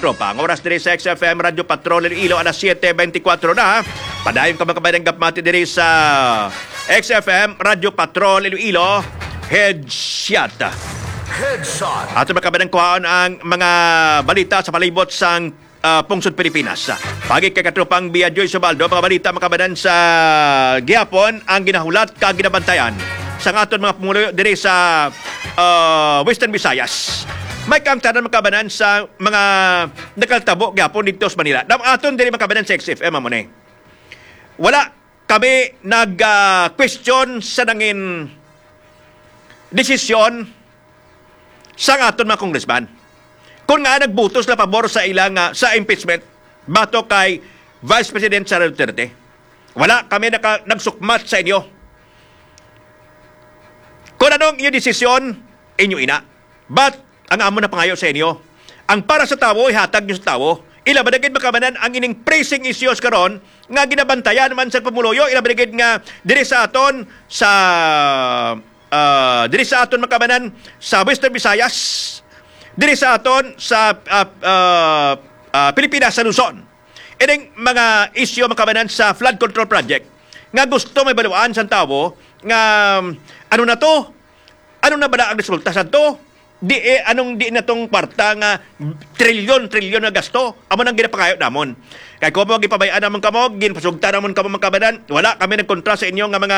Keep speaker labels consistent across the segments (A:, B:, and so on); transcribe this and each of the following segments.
A: katropa. Ang oras diri sa XFM Radyo Patrol Iloilo alas 7:24 na. Padayon ka mga gapmati diri sa XFM Radyo Patrol Iloilo Headshot. Ato mga kuhaan ang mga balita sa palibot sang Pungsod Pilipinas. Pagi kay katropang Bia Joy Subaldo, mga balita makabanan sa gihapon ang ginahulat kag ginabantayan sa aton mga pumulo diri sa Western Visayas. May kaangtanan makabanan sa mga nakaltabo gihapon dito sa Manila. Dam aton diri makabanan sa XFM amo ni. Wala kami nag-question sa nangin desisyon sa aton mga congressman. Kung nga nagbutos na pabor sa ilang sa impeachment bato kay Vice President Sara Duterte. Wala kami nagsukmat sa inyo. Kung anong yung desisyon, inyo ina. But ang amo na pangayo sa inyo, ang para sa tawo, ihatag nyo sa tawo. Ilabanagid makamanan ang ining pressing issues karon nga ginabantayan man sa pamuluyo. Ilabanagid nga diri sa aton makamanan sa Western Visayas, diri sa aton sa Pilipinas sa Luzon. Ining mga issue makamanan sa flood control project nga gusto may baluan sa tawo nga ano na to? Ano na ba ang resulta sa to? Anong di na tong kwarta nga trilyon na gasto? Amo nang ginapangayo namon. Kay kung mo gipabayaan namon kamo, ginpasugta namon kamo magkabanan, wala kami nagkontra sa inyo nga mga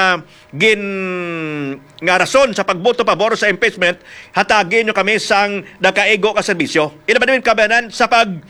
A: nga rason sa pagboto pabor sa impeachment, hatagin nyo kami sang nakaego ka serbisyo. Ila ba namin kabanan sa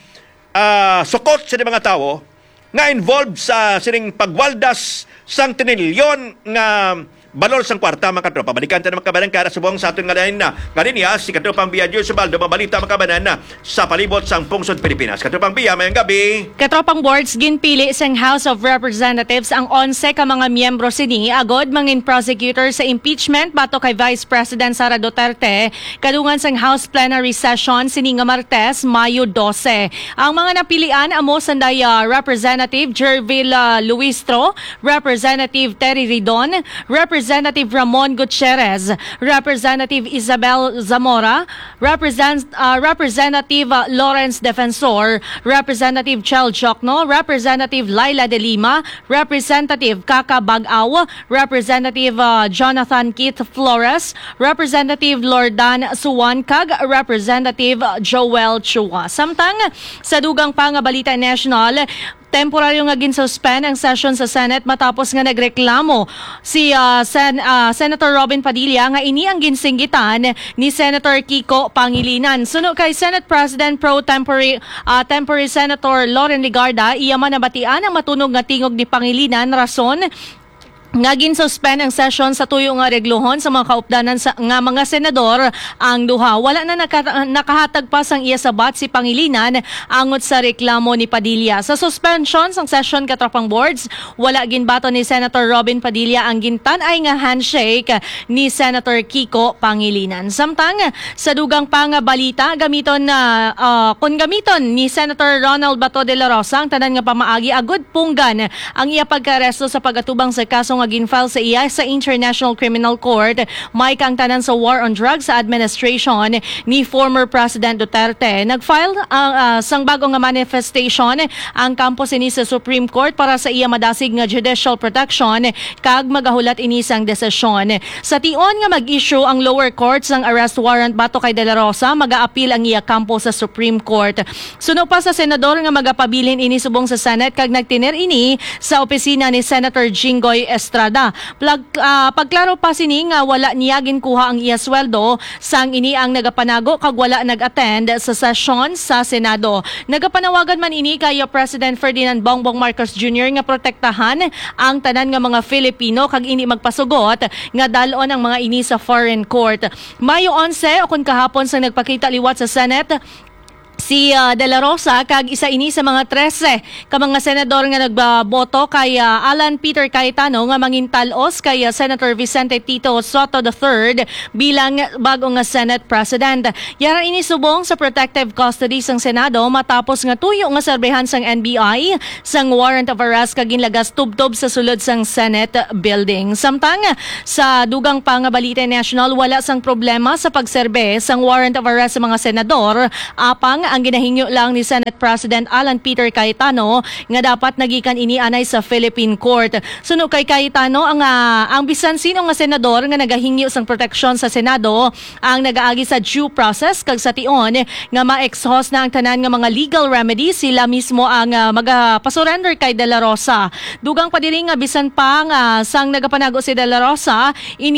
A: sukot sa mga tao nga involved sa sining pagwaldas sang tinilyon nga balor sang kwarta mga katropa. Balikan tayo makabanan kara subong sa aton ngalain na. Ngayon niya, si katropang Bia Joy Subaldo, mabalita makabanan na sa palibot sang Pungsod Pilipinas. Katropang Bia, mayang gabi.
B: Katropang boards, ginpili sang House of Representatives ang 11 ka mga miyembro sini agod mangin prosecutor sa impeachment bato kay Vice President Sara Duterte kadungan sang House Plenary Session sini nga Martes, Mayo 12. Ang mga napilian amo sanday Representative Jervil Luistro, Representative Terry Ridon, Representative Ramon Gutierrez, Representative Isabel Zamora, Representative Lawrence Defensor, Representative Chel Jokno, Representative Laila de Lima, Representative Kaka Bagaw, Representative Jonathan Keith Flores, Representative Lordan Suwankag, Representative Joel Chua. Samtang sa dugang pangabalita national, temporaryo nga ginsuspend ang session sa Senate matapos nga nagreklamo si Senator Robin Padilla nga ini ang ginsinggitan ni Senator Kiko Pangilinan. Suno kay Senate President Pro Tempore Senator Loren Legarda, iya man nabatian ang matunog nga tingog ni Pangilinan rason nga ginsuspend ang session sa tuyo nga reglohon sa mga kaupdanan nga mga senador ang duha. Wala na nakahatag pa sang iya sabat si Pangilinan angot sa reklamo ni Padilla. Sa suspension sang session katropang boards, wala ginbato ni Senator Robin Padilla ang gintan-ay nga handshake ni Senator Kiko Pangilinan. Samtang sa dugang pangabalita, gamiton ni Senator Ronald Bato de la Rosa ang tanan nga pamaagi agud punggan ang iya pagkaresto sa pagatubang sa kaso nga ginfile sa iya sa International Criminal Court. May kang tanan sa war on drugs sa administration ni former President Duterte. Nagfile sang bago nga manifestation ang kampo sini sa Supreme Court para sa iya madasig nga judicial protection kag magahulat ini sang desisyon. Sa tion nga mag-issue ang lower court sang arrest warrant bato kay De La Rosa, mag-aapil ang iya kampo sa Supreme Court. Suno pa sa senador nga magapabilin ini subong sa Senate kag nagtiner ini sa opisina ni Senator Jinggoy Estrada. Pagklaro pa sini nga wala niya ginkuha ang iya sweldo sang ini ang nagapanago kag wala nag-attend sa session sa Senado. Nagapanawagan man ini kay President Ferdinand Bongbong Marcos Jr. nga protektahan ang tanan nga mga Filipino kag ini magpasugot nga dalon ang mga ini sa foreign court. Mayo 11 ukon kahapon sa nagpakita liwat sa Senate si De La Rosa kag isa ini sa mga 13 ka mga senador nga nagboto kay Alan Peter Cayetano nga mangintalos kay Senator Vicente Tito Soto III bilang bago nga Senate President. Yara ini subong sa protective custody sang Senado matapos nga tuyo nga serbehan sang NBI sang warrant of arrest kag ginlagas tubtob sa sulod sang Senate building. Samtang sa dugang pangabalita national, wala sang problema sa pagserbe sang warrant of arrest sa mga senador apang ang ginahingyo lang ni Senate President Alan Peter Cayetano nga dapat nagikan inianay sa Philippine Court. Suno kay Cayetano ang bisan sino nga senador nga nagahingyo sang proteksyon sa Senado ang nagaagi sa due process kag sa tion nga ma-exhaust na ang tanan nga mga legal remedies, sila mismo ang magapasurrender kay De La Rosa. Dugang pa diri nga bisan pa nga sang nagapanago si De La Rosa, ini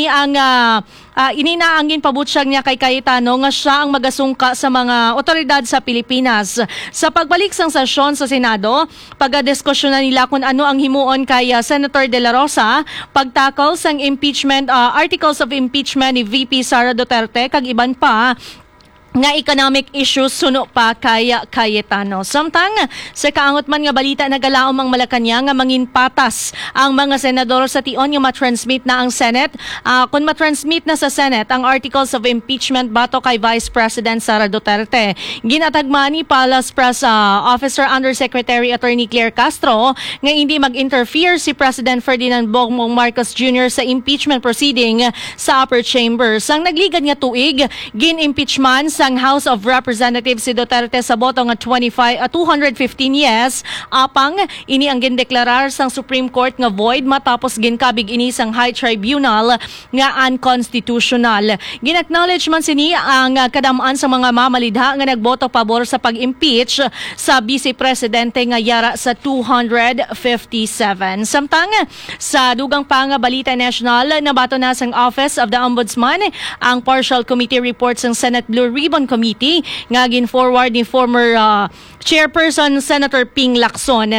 B: na ang ginpabutyag niya kay Cayetano nga siya ang magasungka sa mga otoridad sa Pilipinas. Sa pagbalik sang sesyon sa Senado, pagdiskusyon na nila kung ano ang himuon kay Senator De La Rosa, pagtakol sang impeachment, articles of impeachment ni VP Sara Duterte, kag iban pa nga economic issues suno pa kay Cayetano. Samtang sa kaangot man nga balita nagalaom ang Malacañang nga mangin patas ang mga senador sa tion nga matransmit na ang Senate. Kung matransmit na sa Senate ang articles of impeachment bato kay Vice President Sara Duterte. Ginatagman ni Palace Press Officer Undersecretary Attorney Claire Castro nga hindi mag-interfere si President Ferdinand Bongbong Marcos Jr. sa impeachment proceeding sa upper chamber. Sang nagligad nga tuig, gin-impeachment sa ang House of Representatives si Duterte sa boto nga 215 yes, apang ini ang gindeklarar sang Supreme Court nga void matapos ginkabig ini sang High Tribunal nga unconstitutional. Ginacknowledge man sini ang kadamaan sa mga mamalidha nga nagboto pabor sa pag-impeach sa Vice Presidente nga yara sa 257. Samtang sa dugang pa nga balita national, nabato na sang Office of the Ombudsman ang partial committee report sang Senate Blue Ribbon Committee nga gin-forward ni former Chairperson Senator Ping Lacson.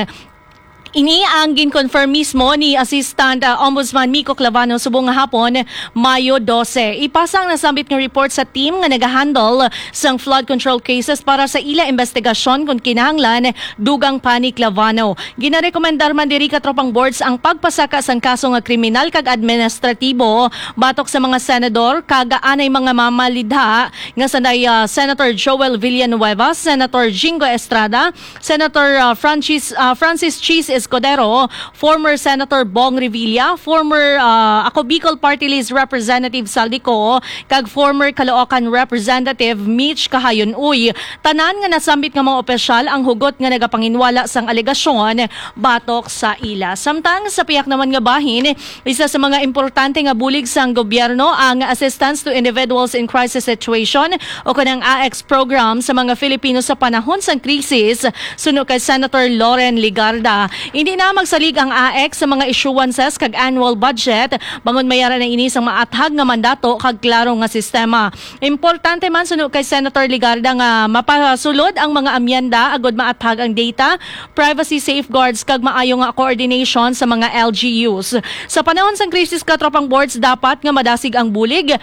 B: Ini ang gin-confirm mismo ni Assistant Ombudsman Miko Clavano subong nga hapon, Mayo 12. Ipasa ang nasambit nga report sa team nga nagahandle sang flood control cases para sa ila investigasyon kung kinahanglan dugang pa ni Clavano. Ginarekomendar man diri ka tropang boards ang pagpasaka sang kaso nga kriminal kag administratibo batok sa mga senador kag anay mga mamalidha nga sanay Senator Joel Villanueva, Senator Jingo Estrada, Senator Francis Cheese Escudero, former Senator Bong Revilla, former Ako Bicol Party List Representative Saldico, kag former Caloocan Representative Mitch Kahayon Uy. Tanan nga nasambit nga mga opisyal ang hugot nga nagapanginwala sang alegasyon batok sa ila. Samtang sa piyak naman nga bahin, isa sa mga importante nga bulig sang gobyerno ang Assistance to Individuals in Crisis Situation o kanang AX program sa mga Filipino sa panahon sang krisis, suno kay Senator Loren Ligarda. Hindi na magsalig ang AX sa mga issuances kag annual budget bangon mayara na ini sang maathag nga mandato kag klaro nga sistema. Importante man suno kay Senator Ligarda nga mapasulod ang mga amyenda agud maathag ang data, privacy safeguards kag maayo nga coordination sa mga LGUs. Sa panahon sang krisis katropang boards dapat nga madasig ang bulig,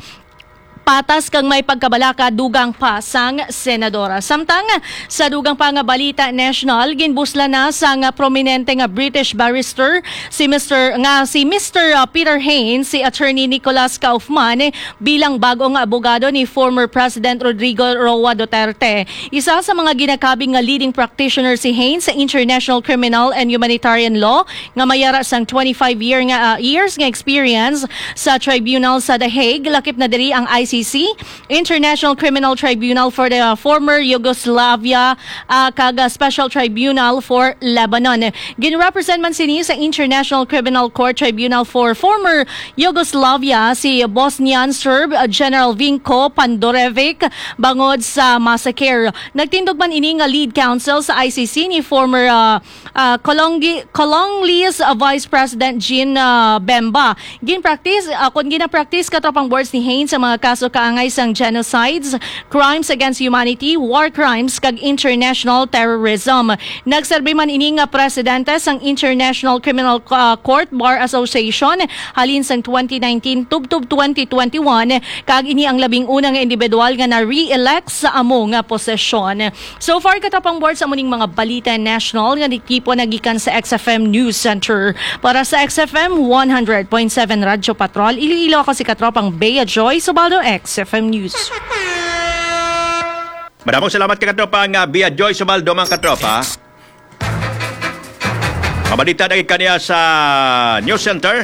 B: patas kang may pagkabalaka dugang pa sang senadora. Samtang sa dugang pa nga balita national, ginbusla na sang prominente nga British barrister si Mr. Peter Hain, si Attorney Nicholas Kaufman bilang bagong abogado ni former President Rodrigo Roa Duterte. Isa sa mga ginakabing nga leading practitioner si Hain sa International Criminal and Humanitarian Law nga mayara sang 25 years nga experience sa tribunal sa The Hague. Lakip na diri ang ICC, International Criminal Tribunal for the former Yugoslavia, kag Special Tribunal for Lebanon. Ginrepresent man sini sa International Criminal Court Tribunal for former Yugoslavia si Bosnian Serb General Vinko Pandorevic bangod sa massacre. Nagtindog man ini nga lead counsel sa ICC ni former Colonglis Vice President Jean Bemba. Gina-practice katropang boards ni Hain sa mga kaso kaangay sang genocides, crimes against humanity, war crimes kag international terrorism. Nagserbi man ini nga presidente sang International Criminal Court Bar Association halin sang 2019 tubtub 2021 kag ini ang labing unang individual nga na-re-elect sa amo nga posisyon. So far katapang board sa muning mga balita national nga ekipo nagikan sa XFM News Center. Para sa XFM 100.7 Radyo Patrol, Iloilo ako si katropang Bea Joy Subaldo, XFM News.
A: Maraming salamat ka katropa nga Bea Joy Subaldo mga katropa. Mabalita na kaniya sa News Center.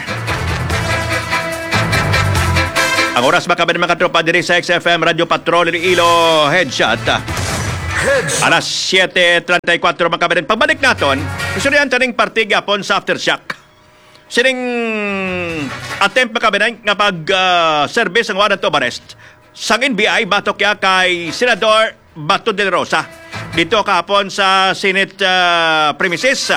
A: Ang oras ba kami mga katropa diri sa XFM Radyo Patrol Iloilo Headshot. Alas 7:34 mga kabayan. Pagbalik naton, isurihan taning parte gapon sa aftershock. Sining attempt mga kabayan nga pag-service ang warrant of arrest sang NBI batok kaya kay Senador Bato de la Rosa dito kahapon sa Senate premises.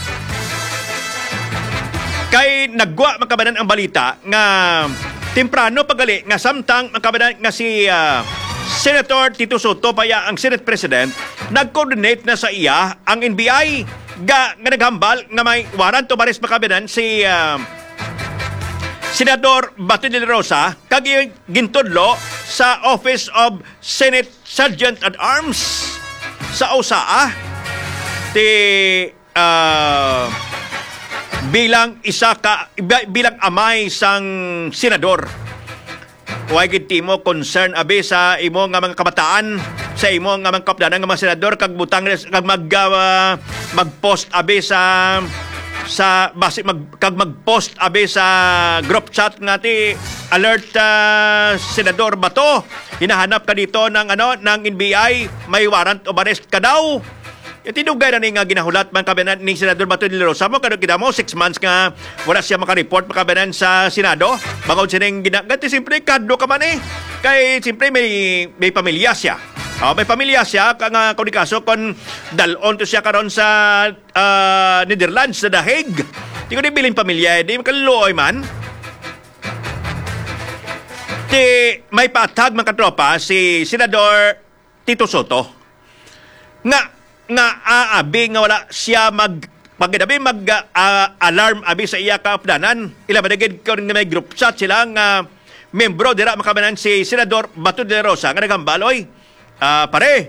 A: Kay nagwa mga kabayan ang balita nga temprano pagali nga samtang mga kabayan nga si Senator Tito Soto paya ang Senate President nag-coordinate na sa iya ang NBI nga naghambal nga may warrant of arrest makabinan si Senador Bato de la Rosa kag gintudlo sa Office of Senate Sergeant at Arms sa OSAA ti bilang bilang amay sang senador. Huwag mo concern abi sa imo nga mga kabataan, sa imo nga mga kapdanan nga mga senador kag butang kag mag-post abi sa base mag-post abi sa group chat nga ti alert Senador Bato. Hinahanap ka dito ng ng NBI, may warrant of arrest ka daw. Tinugay na nga ginahulat man kabinan ni Senador Bato de la Rosa mo kada kita mo 6 months nga wala siya maka-report makabinan sa Senado. Bangod sining ginagati simpre kadlo ka man kay simpre may pamilya siya. May pamilya siya kung di kaso kon dalon to siya karon sa Netherlands sa The Hague. Di ko bilin pamilya di makaluoy man. May patag mga katropa si Senador Tito Soto nga aabi nga wala siya pagdabi alarm abi sa iya kaapdanan. Ila badagid ko rin may group chat sila nga membro dira makabanan si Senador Bato de la Rosa nga nagambaloy. Pare.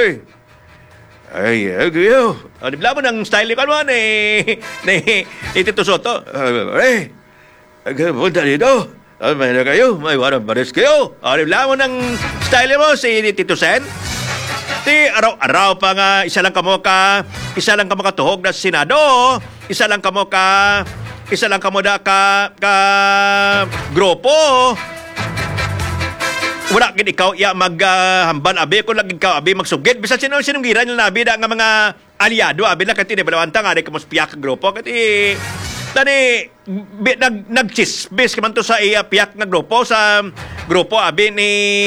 A: Ay, agiyo. Di ba mo ng style ko naman ni Tito Soto? Pare. Punta dito. May na kayo. May warang baris kayo. Di ba mo ng style mo si Tito Sen? Araw-araw pa nga isa lang kamo katuhog na Senado, isa lang kamo da ka grupo. Wala gid ikaw maghamban abi ko lang ikaw abi magsugid bisan sinong giran na abi da nga mga aliado abi na kati de balawanta nga de kamo piyak ka grupo kati tani nagchisbis kaman to sa iya piyak nga grupo sa grupo abi ni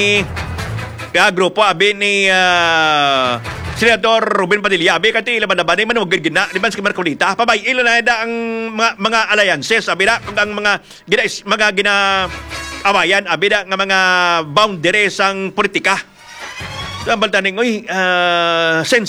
A: Senador Ruben Padilla abi kati ila ba man wag gina di man sa Marcolita pabay ilo na da ang mga alliances abi da kung ang mga gina awayan abi da nga mga boundaries sang politika. Tambal taning sen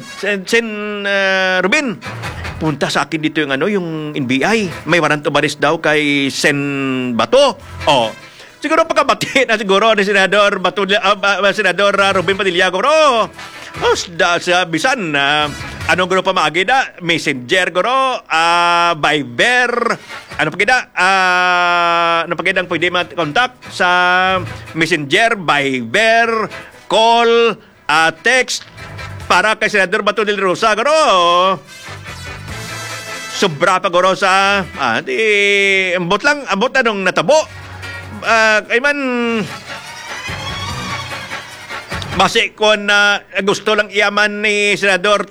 A: Ruben punta sa akin dito yung NBI may warrant of arrest daw kay Sen Bato. Siguro pagkabati na siguro ni Senador Senador Ruben Padilla guro. Sa bisan anong grupo maagi da? Messenger guro, Viber, ano pagida ang pwede ma-contact sa Messenger, Viber, call, text para kay Senador Bato de la Rosa guro. Sobra pa guro sa ambot na nung natabo. Kay man base kon gusto lang iaman ni Senador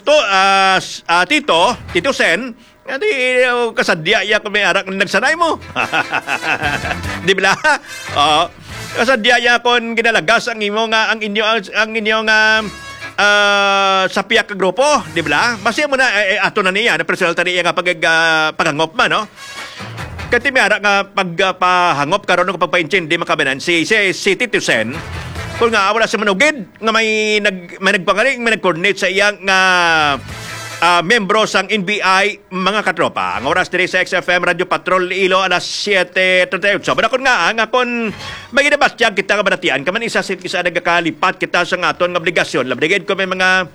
A: Tito Sen kasadya iya kung may arak nagsanay mo. Di ba? Kasadya iya kung ginalagas ang inyong sa piyak ka grupo, di ba? Base mo na ato na niya na personal tani nga pagangop man, no? Kati may ara nga pagpahangop karon ng pagpaintindi makabanan si Tito Sen kung nga wala sa manugid nga may nagpangaling may nag-coordinate sa iyang membro sang NBI mga katropa. Ang oras diri sa XFM Radio Patrol Ilo alas 7:38. Badakon nga kon may ginabastyag kita nga banatian kaman isa nagakalipat kita sa aton nga obligasyon. Labdigid ko may mga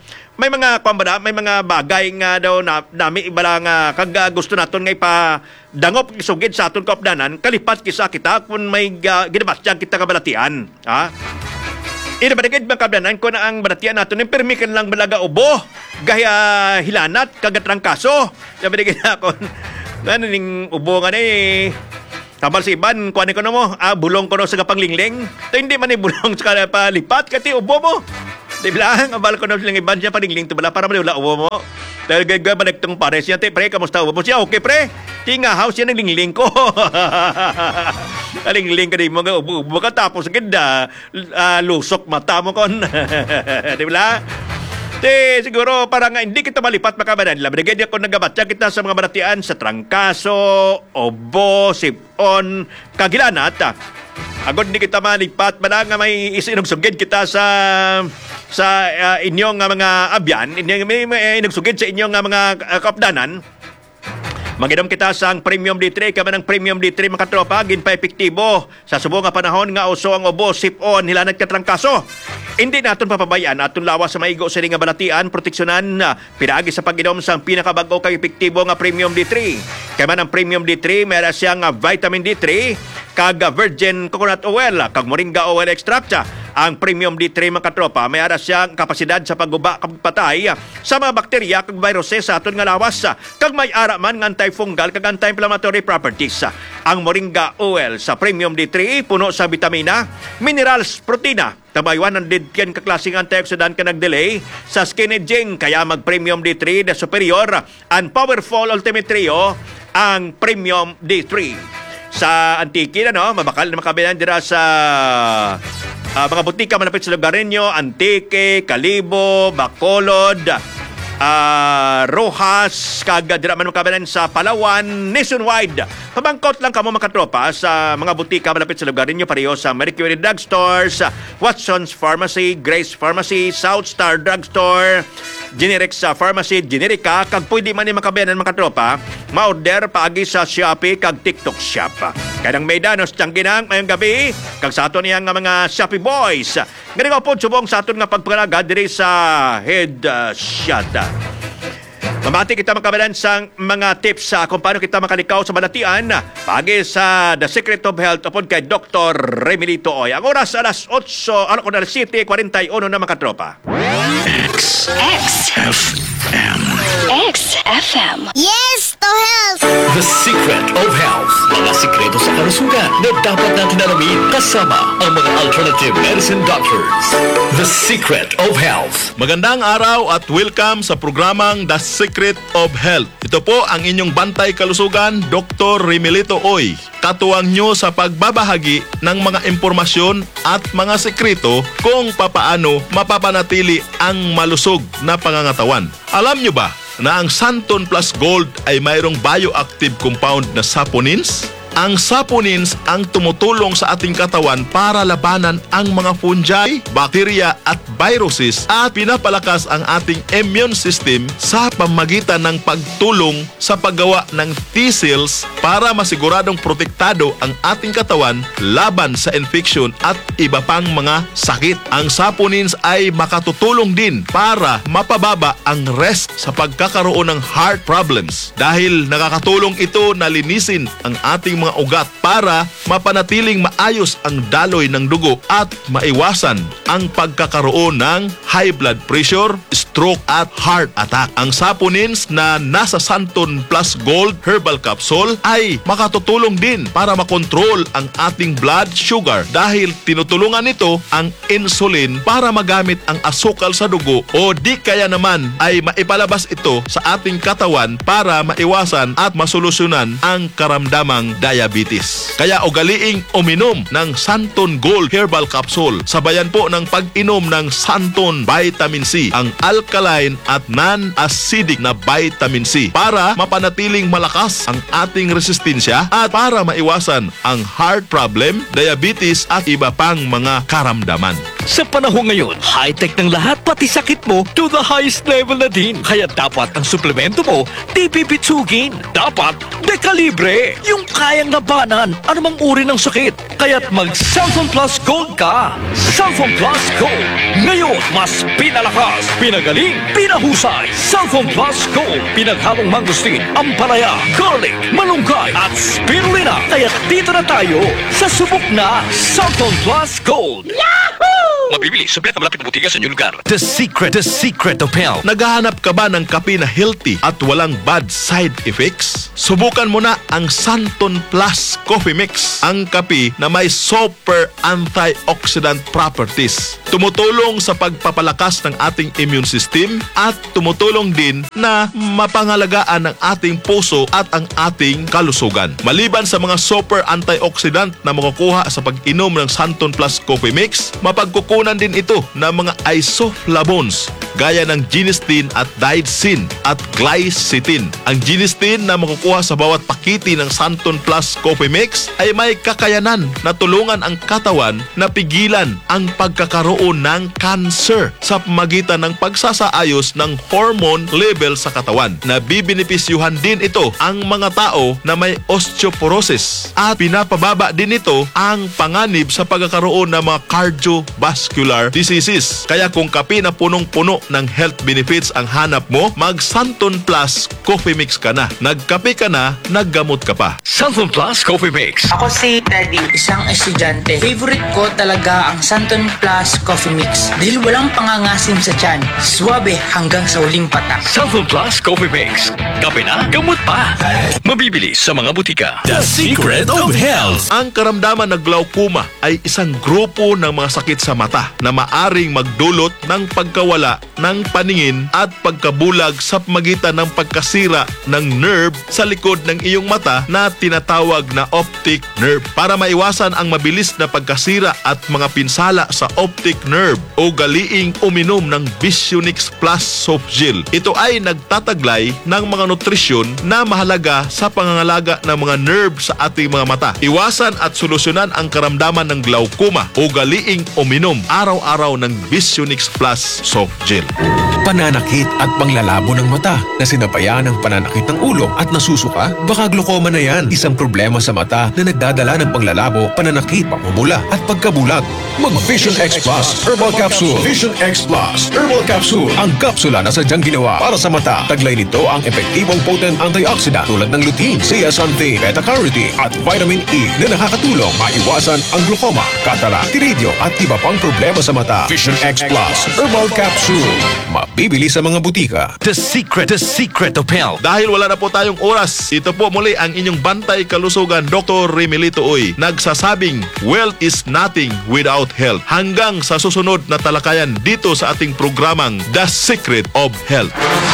A: bagay nga daw na nami ibala nga kag gusto naton nga ipadangop isugid sa aton kaupdanan kalipat kita kung may ginabastyag kita nga banatian. Inabadigid mga kablanan ko na ang banatian nato ng permikan lang balaga ubo gaya hilanat kagatrang kaso. Inabadigid na ako ning ubo nga ni Tamal si Iban, kuhanin ko na mo, bulong ko na sa kapanglingling. Ito hindi man bulong sa palipat, kati ubo mo. Di bilang, abal ko na silang iban siya paningling to bala para maliwala uwo mo. Dahil gagawin balik tong pare siya, pre, kamusta uwo mo siya? Okay, pre. Tinga house yan ang lingling ko. Alingling ka din mo, ubo ka tapos ganda, lusok mata mo kon. Di ba? Siguro parang hindi kita malipat makabanan. Labigyan ako nagabatya kita sa mga baratian sa Trangkaso, Obo, Sipon, Kagilanat. Agad hindi kita malipat, nga may isinugsugid kita sa inyong mga abyan, may inugsugid sa inyong mga kapdanan. Maginom kita sang Premium D3, kama ng Premium D3 mga tropa, ginpa epektibo sa subong nga panahon nga uso ang Obo, Sipon, hilanat ka Trangkaso. Hindi naton papabayaan atong lawas sa maigo sa nga balatian, proteksyonan pinaagi sa pag-inom sang pinakabago kay epektibo nga Premium D3. Kama ng Premium D3, meron siyang vitamin D3, kag virgin coconut oil, kag moringa oil extract. Ang Premium D3 mga katropa, may ara siyang kapasidad sa pagguba kag patay sa mga bakterya kag viruses sa aton nga lawas, kag may ara man nga antifungal kag anti-inflammatory properties. Ang moringa oil sa Premium D3 puno sa vitamina, minerals, protina, tabay 100 ken ka klaseng antioxidant ka nagdelay sa skin aging, kaya mag Premium D3 na superior and powerful ultimate trio ang Premium D3. Sa Antique mabakal na makabilan dira sa mga butika malapit sa lugar ninyo, Antique, Kalibo, Bacolod, Rojas, kag dira man makabilan sa Palawan, nationwide. Pabangkot lang kamo mga tropa sa mga butika malapit sa lugar ninyo, pareho sa Mercury Drugstores, Watson's Pharmacy, Grace Pharmacy, South Star Drugstore, Generic sa Pharmacy, Generica, kag pwede man ni makabiyanan mga tropa, ma-order paagi sa Shopee kag TikTok Shop. Kanang may danos tiyang ginang mayong gabi, kag sa aton niyang mga Shopee Boys. Ganun po subong sa aton nga pagpangalaga diri sa Headshot. Mamati kita makabalan sa mga tips sa kung paano kita makalikaw sa balatian pagi sa The Secret of Health upon kay Dr. Remilito Oy. Ang oras alas 7:41 na mga tropa.
C: XFM. Yes, to health!
D: The Secret of Health. Mga sikreto sa kalusugan na dapat natin alamin kasama ang mga alternative medicine doctors. The Secret of Health.
E: Magandang araw at welcome sa programang The Secret of Health. Ito po ang inyong bantay kalusugan, Dr. Remilito Oy. Katuwang nyo sa pagbabahagi ng mga impormasyon at mga sekreto kung papaano mapapanatili ang malusog na pangangatawan. Alam nyo ba na ang Santon Plus Gold ay mayroong bioactive compound na saponins? Ang saponins ang tumutulong sa ating katawan para labanan ang mga fungi, bakterya at viruses at pinapalakas ang ating immune system sa pamagitan ng pagtulong sa paggawa ng T-cells para masiguradong protektado ang ating katawan laban sa infection at iba pang mga sakit. Ang saponins ay makatutulong din para mapababa ang risk sa pagkakaroon ng heart problems dahil nakakatulong ito na linisin ang ating mga ugat para mapanatiling maayos ang daloy ng dugo at maiwasan ang pagkakaroon ng high blood pressure, stroke at heart attack. Ang saponins na nasa Santon Plus Gold Herbal Capsule ay makatutulong din para makontrol ang ating blood sugar dahil tinutulungan nito ang insulin para magamit ang asukal sa dugo o di kaya naman ay maipalabas ito sa ating katawan para maiwasan at masolusyonan ang karamdamang diabetes. Kaya ugaliing uminom ng Santon Gold Herbal Capsule. Sabayan po ng pag-inom ng Santon Vitamin C, ang alkaline at non-acidic na vitamin C para mapanatiling malakas ang ating resistensya at para maiwasan ang heart problem, diabetes at iba pang mga karamdaman.
D: Sa panahon ngayon, high-tech ng lahat pati sakit mo to the highest level na din. Kaya dapat ang suplemento mo di pipitsugin. Dapat dekalibre, yung kayang labanan anumang uri ng sakit. Kaya't mag Santon Plus Gold ka. Santon Plus Gold. Ngayon, mas pinalakas, pinagaling, pinahusay. Santon Plus Gold. Pinaghalong mangustin, ampalaya, garlic, malunggay at spirulina. Kaya't dito na tayo sa subok na Santon Plus Gold. Yahoo! Mabibili sa malapit na butika sa inyong lugar. The Secret of Health.
E: Naghahanap ka ba ng kape na healthy at walang bad side effects? Subukan mo na ang Santon Plus Coffee Mix. Ang kape na may super antioxidant properties. tumutulong sa pagpapalakas ng ating immune system at tumutulong din na mapangalagaan ang ating puso at ang ating kalusugan. Maliban sa mga super antioxidant na makukuha sa pag-inom ng Santon Plus Coffee Mix, mapagkukunan din ito ng mga isoflavones gaya ng genistein at digoxin at glycine. Ang genistein na makukuha sa bawat pakiti ng Santon Plus Coffee Mix ay may kakayanan na tulungan ang katawan na pigilan ang pagkakaroon ng cancer sa pamagitan ng pagsasaayos ng hormone level sa katawan. Nabibinipisyuhan din ito ang mga tao na may osteoporosis at pinapababa din ito ang panganib sa pagkakaroon ng mga cardiovascular diseases. Kaya kung kape na punong-puno ng health benefits ang hanap mo, mag Santon Plus Coffee Mix ka na. Nagkape ka na, naggamot ka pa.
D: Santon Plus Coffee Mix.
F: Ako si Teddy, isang estudyante. Favorite ko talaga ang Santon Plus Coffee Mix dahil walang pangangasim sa tiyan. Swabe hanggang sa uling patak.
D: Santon Plus Coffee Mix. Kape na, gamot pa. Mabibili sa mga butika.
G: The Secret of Health.
E: Ang karamdaman ng glaucoma ay isang grupo ng mga sakit sa mata na maaring magdulot ng pagkawala ng paningin at pagkabulag sa pamagitan ng pagkasira ng nerve sa likod ng iyong mata na tinatawag na optic nerve. Para maiwasan ang mabilis na pagkasira at mga pinsala sa optic nerve, ugaliing uminom ng Visionix Plus Soft Gel. Ito ay nagtataglay ng mga nutrisyon na mahalaga sa pangangalaga ng mga nerve sa ating mga mata. Iwasan at solusyonan ang karamdaman ng glaucoma. Ugaliing uminom araw-araw ng Visionix Plus Soft Gel.
G: Pananakit at panglalabo ng mata na sinabayan ng pananakit ng ulo at nasusuka, baka glaucoma na yan. Isang problema sa mata na nagdadala ng panglalabo, pananakit, pamumula at pagkabulag. Mag-Vision X Plus Herbal Capsule. Vision X Plus Herbal Capsule. Ang kapsula na sadyang ginawa para sa mata. Taglay nito ang epektibong potent antioxidant tulad ng lutein, zeaxanthin, beta-carotene at vitamin E na nakakatulong maiwasan ang glaucoma, cataract, iridio at iba pang problema sa mata. Vision X Plus Herbal Capsule. Mabibili sa mga butika.
D: The Secret of Health.
E: Dahil wala na po tayong oras, ito po muli ang inyong bantay kalusugan, Dr. Remelito Oy, nagsasabing wealth is nothing without health. Hanggang sa susunod na talakayan dito sa ating programang The Secret of Health.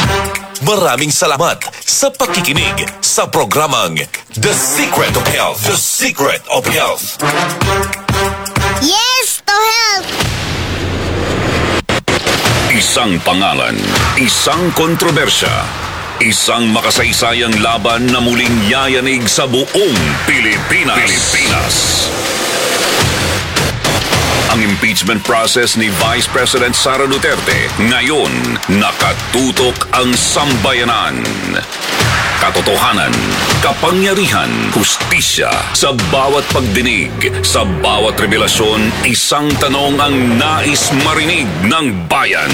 H: Maraming salamat sa pakikinig sa programang The Secret of Health. The Secret of Health.
C: Yes to health!
I: Isang pangalan, isang kontrobersya, isang makasaysayang laban na muling yayanig sa buong Pilipinas. Ang impeachment process ni Vice President Sara Duterte ngayon nakatutok ang sambayanan. Katotohanan, kapangyarihan, hustisya, sa bawat pagdinig, sa bawat revelasyon, isang tanong ang nais marinig ng bayan.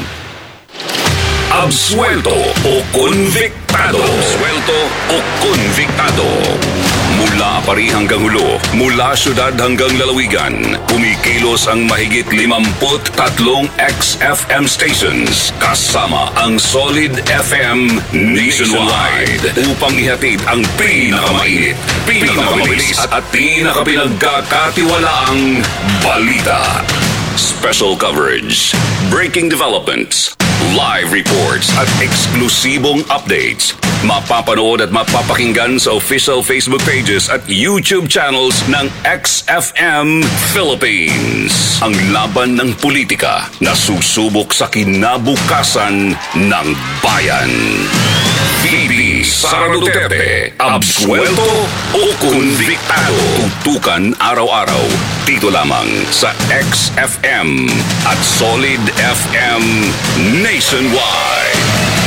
I: Absuelto o konviktado? Absuelto o konviktado? Mula Apari hanggang Hulo, mula syudad hanggang lalawigan, kumikilos ang mahigit 53 XFM stations kasama ang Solid FM nationwide upang ihatid ang pinakamainit, pinakamabilis at pinakapinagkakatiwalaang balita. Special coverage, breaking developments, live reports at eksklusibong updates. Mapapanood at mapapakinggan sa official Facebook pages at YouTube channels ng XFM Philippines. Ang laban ng politika na susubok sa kinabukasan ng bayan. VP Sara Duterte, absuelto o konviktado? Tutukan araw-araw dito lamang sa XFM at Solid FM nationwide.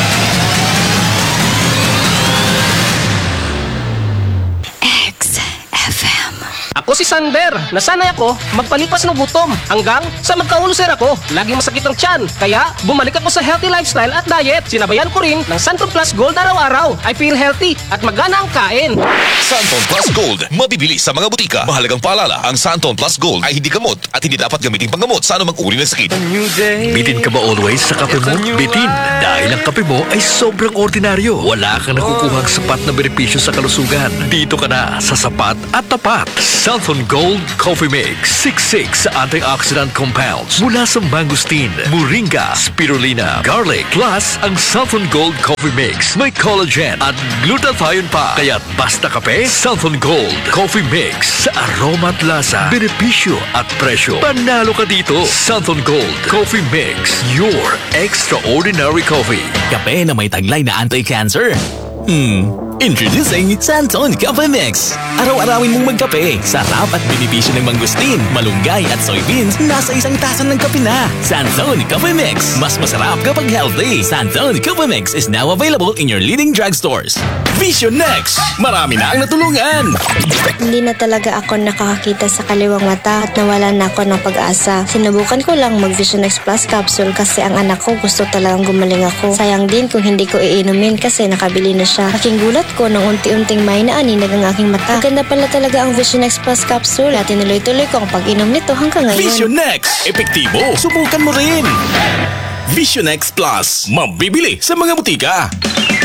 J: Ako si Sander. Nasanay ako magpalipas ng gutom hanggang sa magka-ulcer ako. Laging masakit ang tiyan. Kaya bumalik ako sa healthy lifestyle at diet. Sinabayan ko rin ng Santon Plus Gold araw-araw. I feel healthy at magana ang kain.
H: Santon Plus Gold, mabibili sa mga butika. Mahalagang paalala, ang Santon Plus Gold ay hindi gamot at hindi dapat gamitin panggamot sa anumang uri ng sakit.
D: Bitin ka ba always sa kape mo? Bitin. Dahil ang kape mo ay sobrang ordinaryo. Wala kang nakukuhang sapat na benepisyo sa kalusugan. Dito ka na sa sapat at tapat. Southern Gold Coffee Mix. 66 antioxidant compounds mula sa mangosteen, moringa, spirulina, garlic. Plus, ang Southern Gold Coffee Mix may collagen at glutathione pa. Kaya't basta kape, Southern Gold Coffee Mix. Sa aroma at lasa, benepisyo at presyo. Panalo ka dito. Southern Gold Coffee Mix. Your extraordinary coffee.
K: Kape na may taglay na anti-cancer. Introducing Santon Coffee Mix. Araw-arawin mong magkape. Sarap at benepisyo ng mangustin, malunggay at soybeans nasa isang tasa ng kape na. Santon Coffee Mix. Mas masarap kapag healthy. Santon Coffee Mix is now available in your leading drugstores. Vision Next. Marami na ang natulungan.
C: Hindi na talaga ako nakakakita sa kaliwang mata at nawalan na ako ng pag-asa. Sinubukan ko lang mag-Vision X Plus capsule kasi ang anak ko gusto talagang gumaling ako. Sayang din kung hindi ko iinumin kasi nakabili na siya. Aking gulat ko nang unti-unting may naaninag ang aking mata. Maganda pala talaga ang Vision X Plus capsule at tinuloy-tuloy ko ang pag-inom nito hanggang ngayon.
K: Vision Next. Epektibo. Subukan mo rin. Vision X Plus. Mabibili sa mga butika.